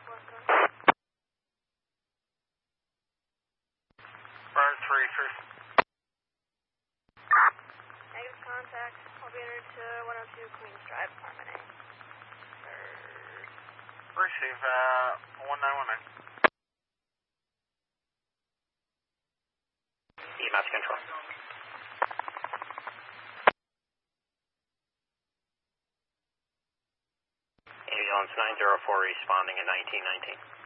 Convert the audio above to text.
Bird 3, sir. Negative contact. I'll be entered to 102 Queens Drive, Apartment A. Receive 1919. EMS control. Ambulance 904 responding at 1919.